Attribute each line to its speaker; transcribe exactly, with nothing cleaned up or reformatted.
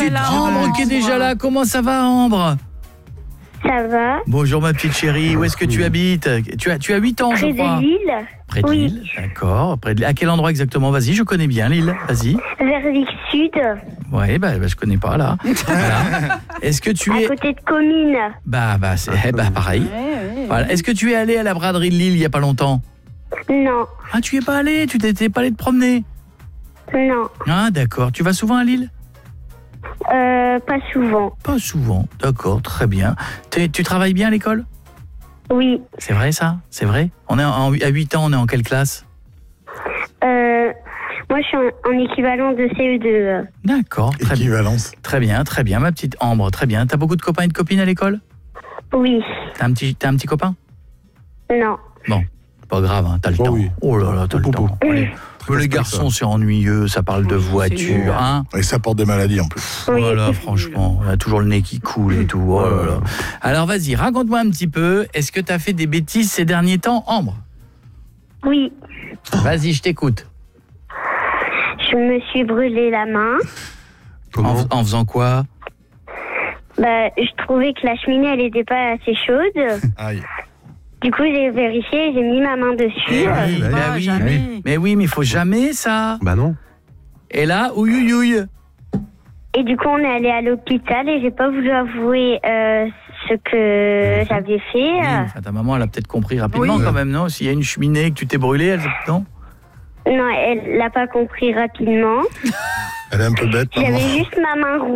Speaker 1: petite Ambre qui est déjà là. Comment ça va, Ambre?
Speaker 2: Ça va.
Speaker 1: Bonjour ma petite chérie, où est-ce que tu habites? Tu as, tu as huit ans,
Speaker 2: Près
Speaker 1: je crois.
Speaker 2: de Lille.
Speaker 1: Près de
Speaker 2: Oui.
Speaker 1: Lille, d'accord. Près de... À quel endroit exactement? Vas-y, je connais bien Lille, vas-y.
Speaker 2: Vers Vic Sud,
Speaker 1: Ouais, bah, bah je connais pas là. Voilà. Est-ce que tu
Speaker 2: à
Speaker 1: es...
Speaker 2: côté de Comines.
Speaker 1: Bah, bah, c'est eh bah, pareil. Voilà. Est-ce que tu es allé à la braderie de Lille il y a pas longtemps?
Speaker 2: Non,
Speaker 1: Ah, tu y es pas allé? Tu t'étais pas allé te promener?
Speaker 2: non,
Speaker 1: Ah, d'accord. Tu vas souvent à Lille?
Speaker 2: euh, pas souvent.
Speaker 1: Pas souvent, d'accord, très bien. T'es- tu travailles bien à l'école?
Speaker 2: Oui,
Speaker 1: C'est vrai ça? C'est vrai? On est en, à huit ans, on est en quelle classe?
Speaker 2: euh, moi je suis en, en équivalent de C E deux.
Speaker 1: D'accord, très bien.
Speaker 3: Équivalence.
Speaker 1: Très bien, très bien, ma petite Ambre, très bien. T'as beaucoup de copains et de copines à l'école?
Speaker 2: Oui,
Speaker 1: T'as un petit, t'as un petit copain?
Speaker 2: non.
Speaker 1: Bon, pas grave, hein, t'as le
Speaker 3: Oh
Speaker 1: temps.
Speaker 3: oui.
Speaker 1: Oh là là, t'as le
Speaker 3: Pou, pou,
Speaker 1: temps.
Speaker 3: pou.
Speaker 1: Allez.
Speaker 3: Très
Speaker 1: Les
Speaker 3: casse-pied,
Speaker 1: garçons, c'est ennuyeux, ça parle de voiture,
Speaker 4: lourd.
Speaker 1: hein.
Speaker 3: Et ça porte des maladies en plus.
Speaker 2: Oui.
Speaker 1: Voilà, franchement, on a toujours le nez qui coule et tout. Oh là là. Alors vas-y, raconte-moi un petit peu, est-ce que t'as fait des bêtises ces derniers temps, Ambre?
Speaker 2: Oui,
Speaker 1: Vas-y, je t'écoute.
Speaker 2: je me suis brûlé la main.
Speaker 3: Comment?
Speaker 1: En, en faisant quoi?
Speaker 2: Bah, je trouvais que la cheminée elle était pas assez chaude.
Speaker 3: Aïe.
Speaker 2: Du coup j'ai vérifié, j'ai mis ma main dessus.
Speaker 1: Eh oui,
Speaker 4: bah,
Speaker 1: bah oui,
Speaker 4: jamais.
Speaker 1: mais, mais oui, mais il faut jamais ça.
Speaker 5: Bah non.
Speaker 1: Et là, ouïouïouï.
Speaker 2: Et du coup on est allé à l'hôpital et j'ai pas voulu avouer euh, ce que j'avais fait.
Speaker 1: Oui, enfin, ta maman, elle a peut-être compris rapidement
Speaker 4: Oui.
Speaker 1: quand même, non? S'il y a une cheminée que tu t'es brûlé, elle... non?
Speaker 2: Non, elle l'a pas compris rapidement.
Speaker 3: Elle est un peu bête, maman.
Speaker 2: J'avais juste ma main rouge.